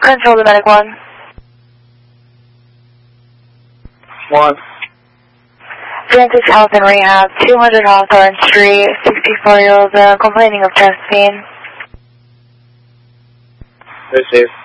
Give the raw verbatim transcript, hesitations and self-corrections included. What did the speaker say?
Control the medic one. One. Francis Health and Rehab, two hundred Hawthorne Street, sixty-four year old uh, complaining of chest pain. Receive.